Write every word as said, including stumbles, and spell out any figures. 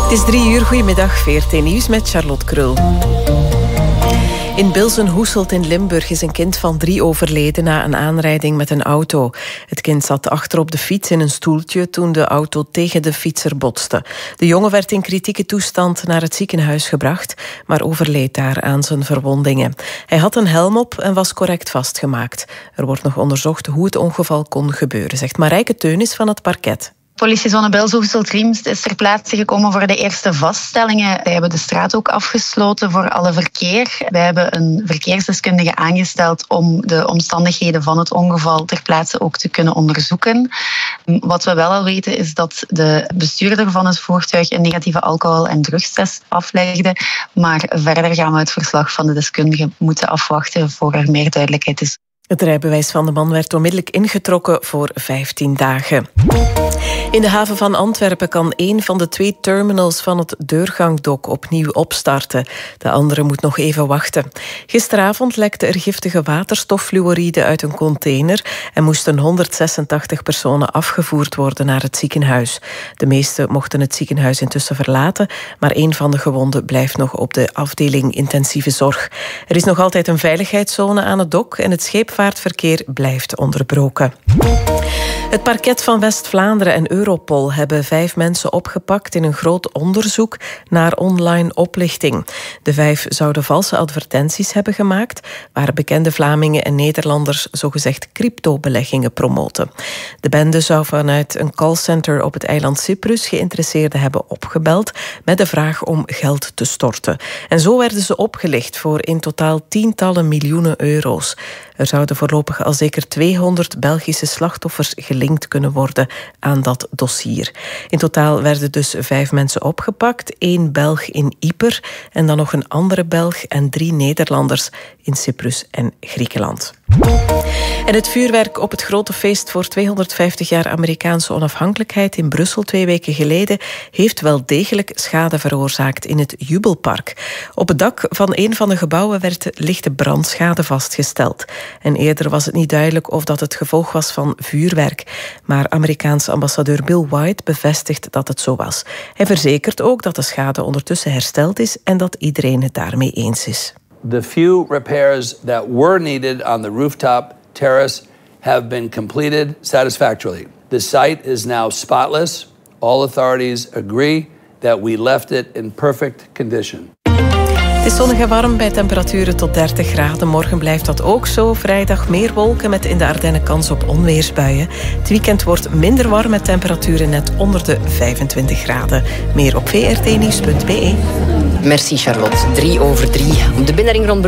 Het is drie uur, goedemiddag, V R T Nieuws met Charlotte Krul. In Bilzen-Hoeselt in Limburg is een kind van drie overleden na een aanrijding met een auto. Het kind zat achter op de fiets in een stoeltje toen de auto tegen de fietser botste. De jongen werd in kritieke toestand naar het ziekenhuis gebracht, maar overleed daar aan zijn verwondingen. Hij had een helm op en was correct vastgemaakt. Er wordt nog onderzocht hoe het ongeval kon gebeuren, zegt Marijke Teunis van het parket. Politiezone Bilzen-Hoeselt-Riemst is ter plaatse gekomen voor de eerste vaststellingen. Wij hebben de straat ook afgesloten voor alle verkeer. Wij hebben een verkeersdeskundige aangesteld om de omstandigheden van het ongeval ter plaatse ook te kunnen onderzoeken. Wat we wel al weten is dat de bestuurder van het voertuig een negatieve alcohol- en drugstest aflegde. Maar verder gaan we het verslag van de deskundige moeten afwachten voor er meer duidelijkheid is. Het rijbewijs van de man werd onmiddellijk ingetrokken voor vijftien dagen. In de haven van Antwerpen kan één van de twee terminals van het Deurgangdok opnieuw opstarten. De andere moet nog even wachten. Gisteravond lekte er giftige waterstoffluoride uit een container en moesten honderdzesentachtig personen afgevoerd worden naar het ziekenhuis. De meesten mochten het ziekenhuis intussen verlaten, maar één van de gewonden blijft nog op de afdeling intensieve zorg. Er is nog altijd een veiligheidszone aan het dok en het scheepvaartverkeer blijft onderbroken. Het parket van West-Vlaanderen en Europol hebben vijf mensen opgepakt in een groot onderzoek naar online oplichting. De vijf zouden valse advertenties hebben gemaakt waar bekende Vlamingen en Nederlanders zogezegd cryptobeleggingen promoten. De bende zou vanuit een callcenter op het eiland Cyprus geïnteresseerden hebben opgebeld met de vraag om geld te storten. En zo werden ze opgelicht voor in totaal tientallen miljoenen euro's. Er zouden voorlopig al zeker tweehonderd Belgische slachtoffers gelinkt kunnen worden aan dat dossier. In totaal werden dus vijf mensen opgepakt, één Belg in Yper en dan nog een andere Belg en drie Nederlanders in Cyprus en Griekenland. En het vuurwerk op het grote feest voor tweehonderdvijftig jaar Amerikaanse onafhankelijkheid in Brussel twee weken geleden heeft wel degelijk schade veroorzaakt in het Jubelpark. Op het dak van een van de gebouwen werd lichte brandschade vastgesteld. En eerder was het niet duidelijk of dat het gevolg was van vuurwerk. Maar Amerikaanse ambassadeur Bill White bevestigt dat het zo was. Hij verzekert ook dat de schade ondertussen hersteld is en dat iedereen het daarmee eens is. The few repairs that were needed on the rooftop terrace have been completed satisfactorily. The site is now spotless. All authorities agree that we left it in perfect condition. Het is zonnig en warm bij temperaturen tot dertig graden. Morgen blijft dat ook zo. Vrijdag meer wolken met in de Ardennen kans op onweersbuien. Het weekend wordt minder warm met temperaturen net onder de vijfentwintig graden. Meer op v r t nieuws punt b e. Merci Charlotte. Drie over drie. De binnenring rond